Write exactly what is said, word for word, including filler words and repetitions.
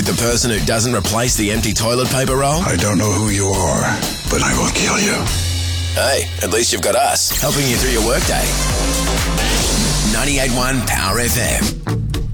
like the person who doesn't replace the empty toilet paper roll? I don't know who you are, but I will kill you. Hey, at least you've got us, helping you through your workday. ninety-eight point one Power F M.